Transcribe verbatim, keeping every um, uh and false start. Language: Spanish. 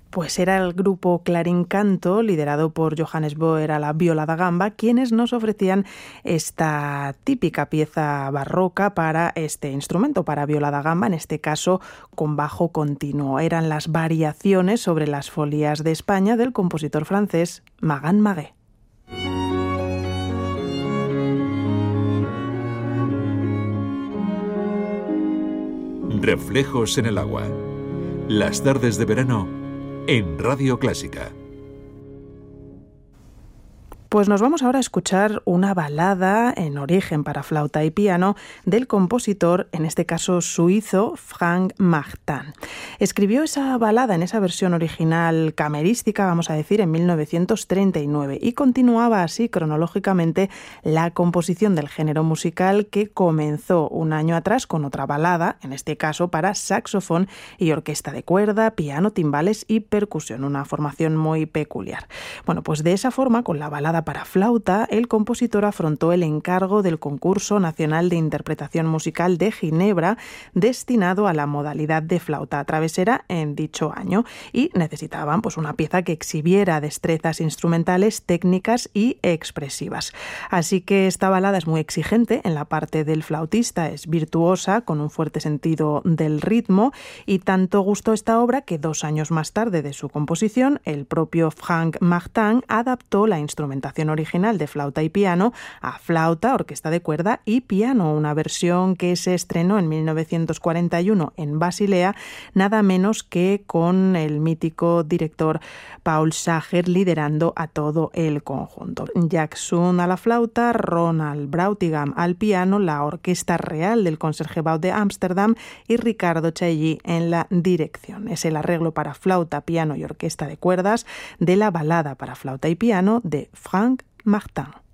Pues era el grupo Clarín Canto, liderado por Johannes Boer a la viola da gamba, quienes nos ofrecían esta típica pieza barroca para este instrumento, para viola da gamba, en este caso con bajo continuo. Eran las variaciones sobre las folías de España del compositor francés Magan Magué. Reflejos en el agua. Las tardes de verano en Radio Clásica. Pues nos vamos ahora a escuchar una balada en origen para flauta y piano del compositor, en este caso suizo, Frank Martin. Escribió esa balada en esa versión original camerística, vamos a decir, en mil novecientos treinta y nueve, y continuaba así cronológicamente la composición del género musical, que comenzó un año atrás con otra balada, en este caso para saxofón y orquesta de cuerda, piano, timbales y percusión, una formación muy peculiar. Bueno, pues de esa forma, con la balada para flauta, el compositor afrontó el encargo del Concurso Nacional de Interpretación Musical de Ginebra, destinado a la modalidad de flauta travesera en dicho año, y necesitaban pues una pieza que exhibiera destrezas instrumentales, técnicas y expresivas. Así que esta balada es muy exigente en la parte del flautista, es virtuosa, con un fuerte sentido del ritmo, y tanto gustó esta obra que dos años más tarde de su composición, el propio Frank Martin adaptó la instrumentación original de flauta y piano a flauta, orquesta de cuerda y piano, una versión que se estrenó en mil novecientos cuarenta y uno en Basilea, nada menos que con el mítico director Paul Sager liderando a todo el conjunto. Jack Soon a la flauta, Ronald Brautigam al piano, la Orquesta Real del Concertgebouw de Ámsterdam y Ricardo Chailly en la dirección. Es el arreglo para flauta, piano y orquesta de cuerdas de la balada para flauta y piano de Frank Martin.